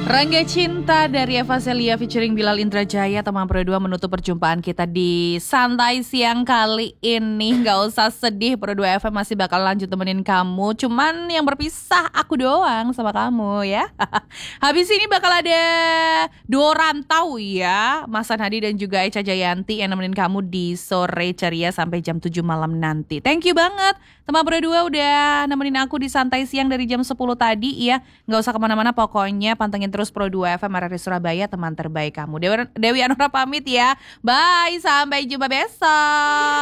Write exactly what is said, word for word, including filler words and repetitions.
Rangga Cinta dari Eva Celia featuring Bilal Indrajaya, teman Pro dua menutup perjumpaan kita di Santai Siang kali ini. Gak usah sedih, Pro dua F M masih bakal lanjut temenin kamu. Cuman yang berpisah aku doang sama kamu ya. Habis ini bakal ada dua rantau ya, Mas Hadi dan juga Echa Jayanti yang nemenin kamu di sore ceria sampai jam tujuh malam nanti. Thank you banget teman Pro dua udah nemenin aku di Santai Siang dari jam sepuluh tadi ya. Gak usah kemana-mana, pokoknya pantengin terus Pro dua F M R R I Surabaya, teman terbaik kamu. Dewi, Dewi Anora pamit ya. Bye, sampai jumpa besok.